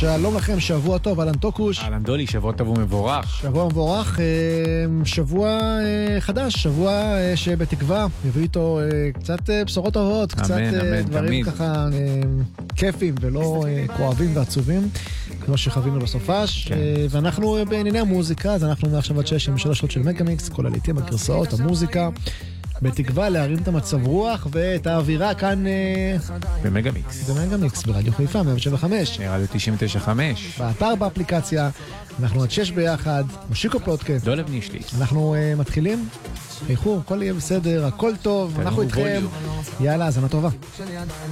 שלום לכם, שבוע טוב, אלן טוקוש. אלן דולי, שבוע טוב ומבורך. שבוע מבורך, שבוע חדש, שבוע שבתקווה יביא איתו קצת בשורות טובות, קצת דברים תמיד. ככה כיפים ולא כואבים ועצובים, כמו שחווינו בסופש. כן. ואנחנו בענייני המוזיקה, אז אנחנו מעכשיו עד 6 עם 3 שעות של מגה-מיקס, כל הלעיתים, הגרסאות, המוזיקה. בתקווה להרים את המצב רוח ואת האווירה כאן במגה-מיקס. במגה-מיקס, ברדיו חיפה, 175. רדיו 99.5. באתר, באפליקציה. אנחנו עד 6 ביחד. מושיקו פלוטקאסט. דולב נישלי. אנחנו מתחילים. איחור, הכל יהיה בסדר, הכל טוב. אנחנו איתכם. יאללה, האזנה טובה.